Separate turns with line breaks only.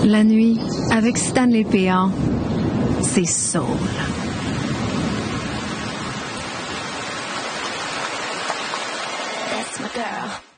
La nuit, avec Stanley Péan, c'est soul.
That's my girl.